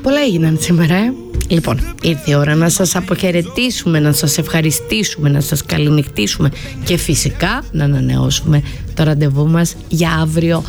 Πολλά έγιναν σήμερα, Λοιπόν, ήρθε η ώρα να σας αποχαιρετήσουμε, να σας ευχαριστήσουμε, να σας καληνυχτήσουμε και φυσικά να ανανεώσουμε το ραντεβού μας για αύριο